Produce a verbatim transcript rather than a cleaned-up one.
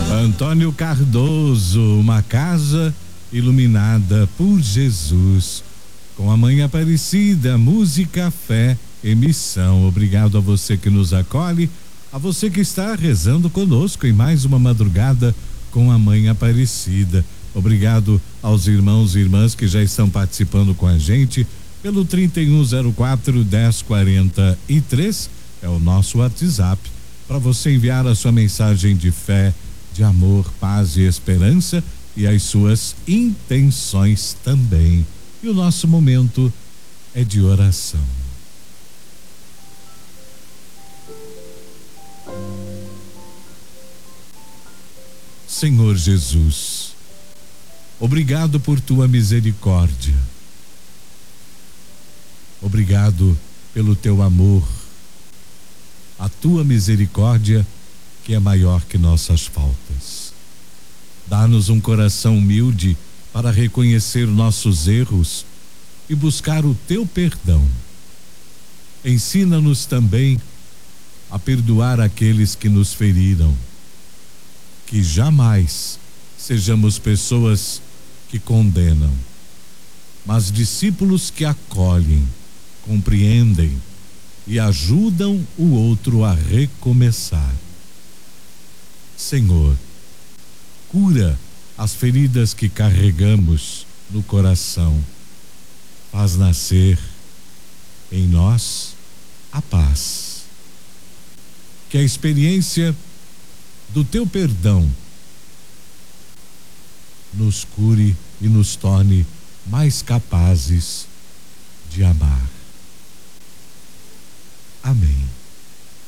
Antônio Cardoso, uma casa iluminada por Jesus. Com a Mãe Aparecida, música, fé e missão. Obrigado a você que nos acolhe, a você que está rezando conosco em mais uma madrugada com a Mãe Aparecida. Obrigado aos irmãos e irmãs que já estão participando com a gente pelo trinta e um zero quatro, dez quarenta e três, é o nosso WhatsApp, para você enviar a sua mensagem de fé, de amor, paz e esperança e as suas intenções também. E o nosso momento é de oração. Senhor Jesus, obrigado por tua misericórdia. Obrigado pelo teu amor. A tua misericórdia que é maior que nossas faltas. Dá-nos um coração humilde para reconhecer nossos erros e buscar o teu perdão. Ensina-nos também a perdoar aqueles que nos feriram. Que jamais sejamos pessoas que condenam, mas discípulos que acolhem, compreendem e ajudam o outro a recomeçar. Senhor, cura as feridas que carregamos no coração. Faz nascer em nós a paz. Que a experiência do teu perdão nos cure e nos torne mais capazes de amar. Amém.